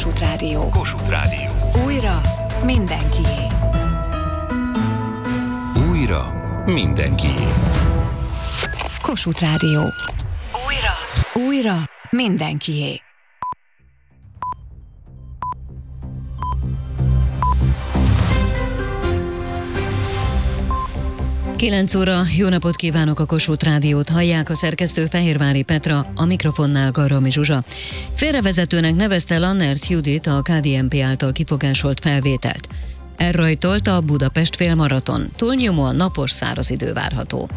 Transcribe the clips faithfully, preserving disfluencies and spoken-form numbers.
Kossuth Rádió. Kossuth Rádió. Újra mindenkié. Újra mindenkié. Kossuth Rádió. Újra. Újra mindenkié. kilenc óra, jó napot kívánok, a Kossuth Rádiót hallják, a szerkesztő Fehérvári Petra, a mikrofonnál Garromi Zsuzsa. Félrevezetőnek nevezte Lannert Judit a ká dé en pé által kifogásolt felvételt. Elrajtolt a Budapest félmaraton, túlnyomóan napos, száraz idő várható.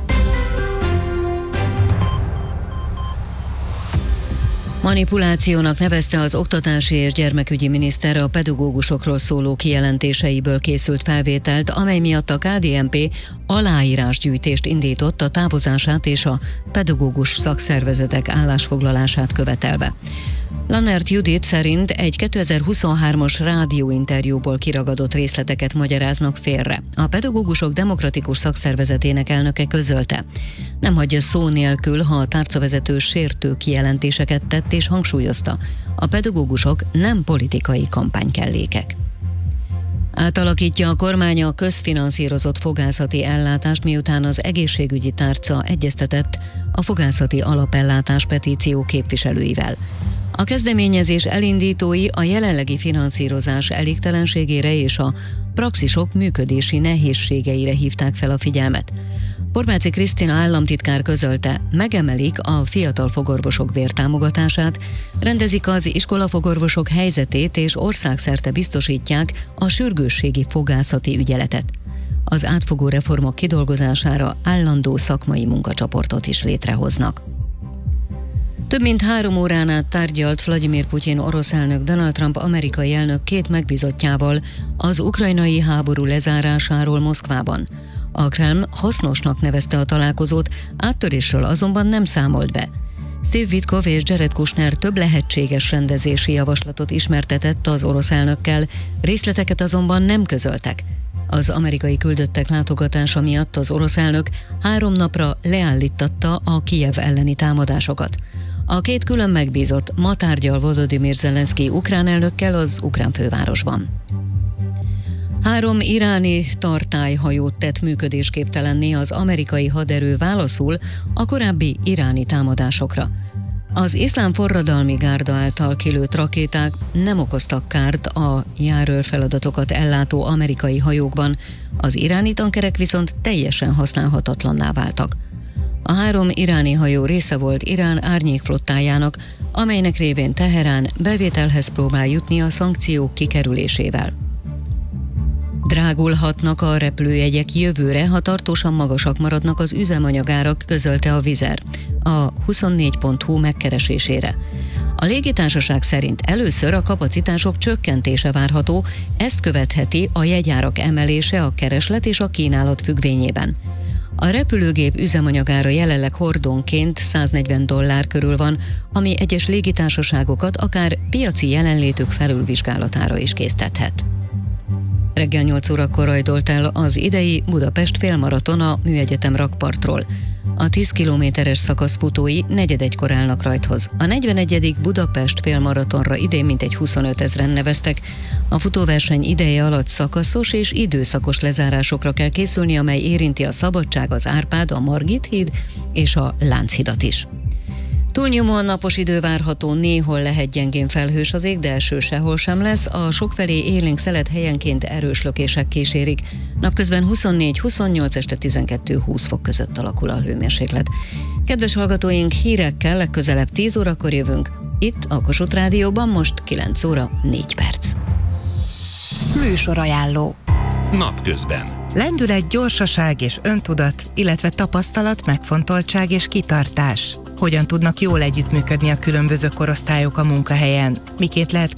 Manipulációnak nevezte az oktatási és gyermekügyi miniszter a pedagógusokról szóló kijelentéseiből készült felvételt, amely miatt a ká dé en pé aláírásgyűjtést indított a távozását és a pedagógus szakszervezetek állásfoglalását követelve. Lannert Judit szerint egy kétezer-huszonhármas rádióinterjúból kiragadott részleteket magyaráznak félre. A pedagógusok demokratikus szakszervezetének elnöke közölte: nem hagyja szó nélkül, ha a tárcavezető sértő kijelentéseket tett, és hangsúlyozta, a pedagógusok nem politikai kampánykellékek. Átalakítja a kormány a közfinanszírozott fogászati ellátást, miután az egészségügyi tárca egyeztetett a fogászati alapellátás petíció képviselőivel. A kezdeményezés elindítói a jelenlegi finanszírozás elégtelenségére és a praxisok működési nehézségeire hívták fel a figyelmet. Borbáczy Krisztina államtitkár közölte, megemelik a fiatal fogorvosok bértámogatását, rendezik az iskolafogorvosok helyzetét és országszerte biztosítják a sürgősségi fogászati ügyeletet. Az átfogó reformok kidolgozására állandó szakmai munkacsoportot is létrehoznak. Több mint három órán át tárgyalt Vladimir Putyin orosz elnök Donald Trump amerikai elnök két megbízottjával az ukrajnai háború lezárásáról Moszkvában. A Kreml hasznosnak nevezte a találkozót, áttörésről azonban nem számolt be. Steve Witkoff és Jared Kushner több lehetséges rendezési javaslatot ismertetett az orosz elnökkel, részleteket azonban nem közöltek. Az amerikai küldöttek látogatása miatt az orosz elnök három napra leállítatta a Kijev elleni támadásokat. A két külön megbízott ma tárgyal Volodymyr Zelenszky ukrán elnökkel az ukrán fővárosban. Három iráni tartályhajót tett működésképtelenné az amerikai haderő válaszul a korábbi iráni támadásokra. Az iszlám forradalmi gárda által kilőtt rakéták nem okoztak kárt a járőrfeladatokat ellátó amerikai hajókban, az iráni tankerek viszont teljesen használhatatlanná váltak. A három iráni hajó része volt Irán árnyékflottájának, amelynek révén Teherán bevételhez próbál jutni a szankciók kikerülésével. Drágulhatnak a repülőjegyek jövőre, ha tartósan magasak maradnak az üzemanyagárak, közölte a Vizer a huszonnégy pont hu megkeresésére. A légitársaság szerint először a kapacitások csökkentése várható, ezt követheti a jegyárak emelése a kereslet és a kínálat függvényében. A repülőgép üzemanyagára jelenleg hordónként száznegyven dollár körül van, ami egyes légitársaságokat akár piaci jelenlétük felülvizsgálatára is késztethet. Reggel nyolc órakor rajdolt el az idei Budapest félmaraton a Műegyetem rakpartról. A tíz kilométeres szakasz futói negyedegykor állnak rajthoz. A negyvenegyedik Budapest félmaratonra idén mintegy huszonöt ezren neveztek. A futóverseny ideje alatt szakaszos és időszakos lezárásokra kell készülni, amely érinti a Szabadság, az Árpád, a Margit híd és a Lánchidat is. Túlnyomóan napos idő várható, néhol lehet gyengén felhős az ég, de eső sehol sem lesz, a sokfelé élénk szelet helyenként erős lökések kísérik. Napközben huszonnégy-huszonnyolc, este tizenkettő-húsz fok között alakul a hőmérséklet. Kedves hallgatóink, hírekkel legközelebb tíz órakor jövünk. Itt a Kossuth Rádióban most kilenc óra négy perc. Műsorajánló. Napközben. Lendület, gyorsaság és öntudat, illetve tapasztalat, megfontoltság és kitartás. Hogyan tudnak jól együttműködni a különböző korosztályok a munkahelyen? Miként lehet